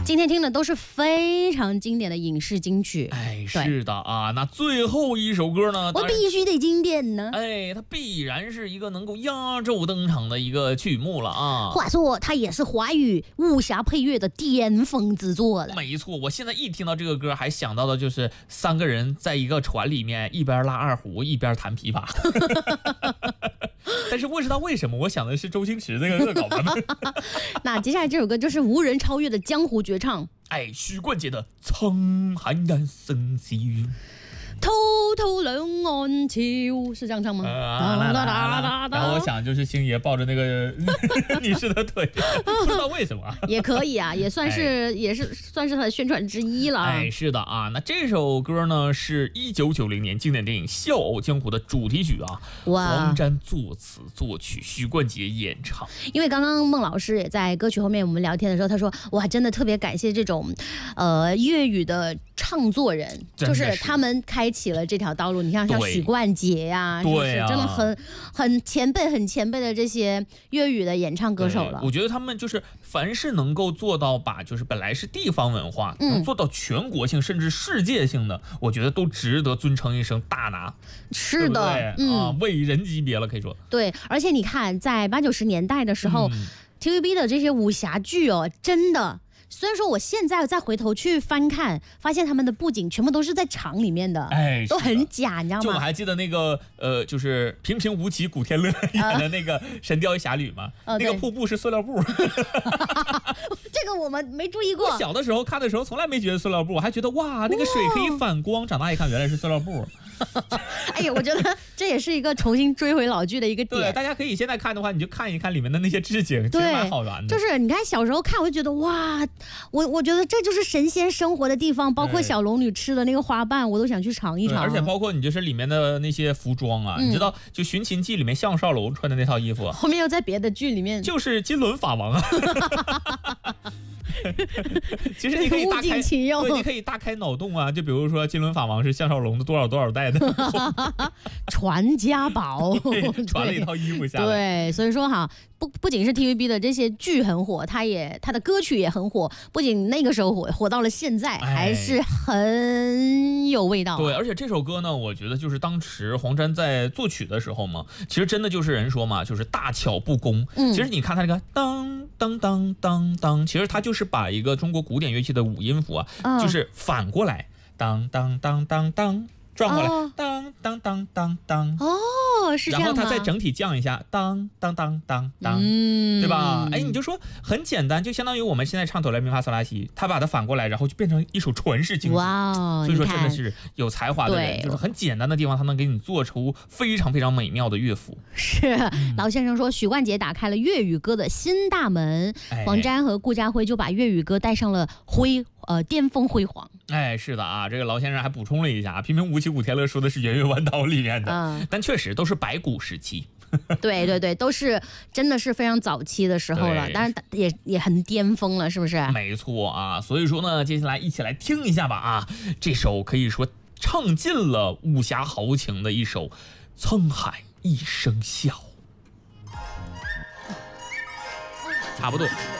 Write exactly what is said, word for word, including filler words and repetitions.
今天听的都是非常经典的影视金曲。 哎，是的啊，那最后一首歌呢？ 我必须得经典呢。 哎，它必然是一个能够压轴登场的一个曲目了啊。 话说，它也是华语武侠配乐的巅峰之作了。 没错，我现在一听到这个歌，还想到的就是三个人在一个船里面，一边拉二胡，一边弹琵琶。但是不知道为什么，我想的是周星驰那个恶搞版本。 那接下来这首歌就是无人超越的江湖绝唱， 哎，许冠杰的《沧海难生细雨》。 滔滔两岸潮，是这样唱吗？ 啊、然后我想就是星爷抱着那个女士的腿，不知道为什么也可以啊，也算是、哎、也是算是他的宣传之一了。 哎，是的啊，那这首歌呢是一九九零年经典电影《笑傲江湖》的主题曲啊，黄沾作词作曲，许冠杰演唱。 因为刚刚孟老师也在歌曲后面我们聊天的时候，他说哇，真的特别感谢这种呃粤语的唱作人，就是他们开。开启了这条道路，你看像许冠杰呀、啊，是不是真的很很前辈、很前辈的这些粤语的演唱歌手了？ 我觉得他们就是凡是能够做到把就是本来是地方文化，嗯，能做到全国性甚至世界性的，我觉得都值得尊称一声大拿。 是的， 对对嗯、啊，伟人级别了，可以说。 对，而且你看，在八九十年代的时候、嗯、T V B 的这些武侠剧哦，真的。虽然说我现在再回头去翻看，发现他们的布景全部都是在厂里面的， 哎， 都很假，你知道吗？ 就我还记得那个呃，就是平平无奇古天乐演的那个《神雕侠侣》嘛，呃、那个瀑布是塑料布。 这个我们没注意过。 我小的时候看的时候，从来没觉得塑料布，我还觉得哇，那个水可以反光。长大一看，原来是塑料布。 哎呀，我觉得这也是一个重新追回老剧的一个点。 对，大家可以现在看的话，你就看一看里面的那些置景，其实蛮好玩的。 就是你看小时候看，我就觉得哇，我我觉得这就是神仙生活的地方，包括小龙女吃的那个花瓣，我都想去尝一尝。 而且包括你就是里面的那些服装啊，嗯、你知道，就《寻秦记》里面项少龙穿的那套衣服， 后面又在别的剧里面， 就是金轮法王啊。其实你可以大开，对，你可以大开脑洞啊！就比如说金轮法王是项少龙的多少多少代的传家宝， 传了一套衣服下来。 对，所以说哈，不不仅是 T V B 的这些剧很火，它也它的歌曲也很火，不仅那个时候火，火到了现在， 哎、 还是很有味道、啊。 对，而且这首歌呢，我觉得就是当时黄沾在作曲的时候嘛，其实真的就是人说嘛，就是大巧不工。嗯，其实你看他这个当当当当当，其实他就是把一个中国古典乐器的五音符啊，嗯、就是反过来当当当当当。转过来，哦、当当当当当， 哦，是这样吗？ 然后它再整体降一下，当当当当当，嗯、对吧？哎，你就说很简单，就相当于我们现在唱哆来咪发嗦拉西，它把它反过来，然后就变成一首传世经典。 哇哦！ 所以说真的是有才华的人，就是很简单的地方，他能给你做出非常非常美妙的乐府。 是，嗯、老先生说，许冠杰打开了粤语歌的新大门，哎、黄沾和顾嘉辉就把粤语歌带上了辉呃巅峰辉煌。 哎，是的啊，这个劳先生还补充了一下，平平无奇古天乐说的是《圆月弯刀》里面的，嗯、但确实都是白骨时期。 对对对，都是真的是非常早期的时候了，当然也也很巅峰了，是不是？ 没错啊，所以说呢，接下来一起来听一下吧啊，这首可以说唱尽了武侠豪情的一首《沧海一声笑》，差不多。